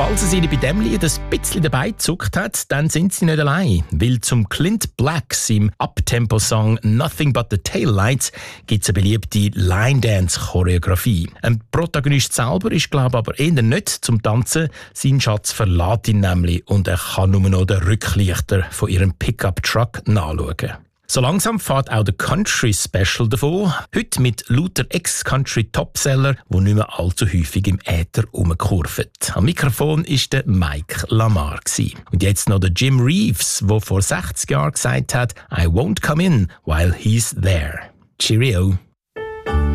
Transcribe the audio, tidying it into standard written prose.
Falls es Ihnen bei dem Lied ein bisschen dabei gezuckt hat, dann sind Sie nicht allein. Weil zum Clint Blacks im Uptempo-Song «Nothing but the Taillights» gibt es eine beliebte Line-Dance-Choreografie. Ein Protagonist selber ist, glaube ich, aber eher nicht zum Tanzen. Sein Schatz verlässt ihn nämlich und er kann nur noch den Rücklichter von ihrem Pickup-Truck nachschauen. So langsam fährt auch der Country-Special davon. Heute mit lauter Ex-Country-Topseller, die nicht mehr allzu häufig im Äther rumkurven. Am Mikrofon war der Mike Lamar. Und jetzt noch der Jim Reeves, der vor 60 Jahren gesagt hat, «I won't come in while he's there». Cheerio.